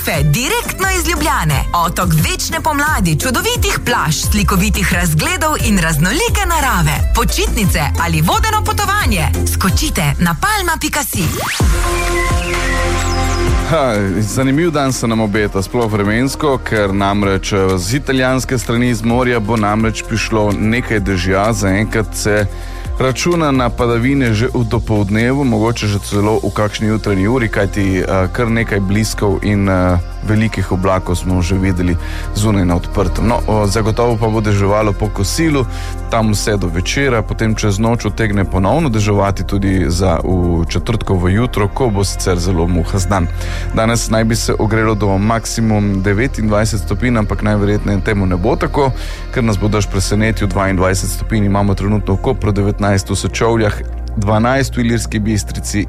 Tenerife, direktno iz Ljubljane. Otok večne pomladi, čudovitih plaž, slikovitih razgledov in raznolike narave. Počitnice ali vodeno potovanje. Skočite na palma.si. Zanimiv dan se nam obeta, sploh vremensko, ker namreč z italijanske strani z morja bo namreč prišlo nekaj dežja. Zaenkrat se računa na padavine že v dopoldnevu, mogoče že celo v kakšni jutranji uri, kajti kar nekaj bliskov in velikih oblakov smo že videli zunaj na odprtem. No, zagotovo pa bo deževalo po kosilu, tam vse do večera, potem čez noč utegne ponovno deževati tudi za v četrtkovo jutro, ko bo sicer zelo muhast dan. Danes naj bi se ogrelo do maksimum 29 stopinj, ampak najverjetneje temu ne bo tako, ker nas bo dež presenetil. 22 stopinj imamo trenutno v Kopru, 19 v Sečovljah, 12 v Ilirski Bistrici